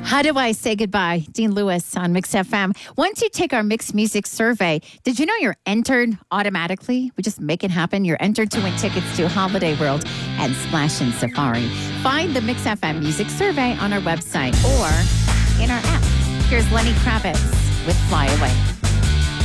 How do I say goodbye? Dean Lewis on Mix FM. Once you take our mixed music survey, did you know you're entered automatically? We just make it happen. You're entered to win tickets to Holiday World and Splash and Safari. Find the Mix FM music survey on our website or in our app. Here's Lenny Kravitz with Fly Away.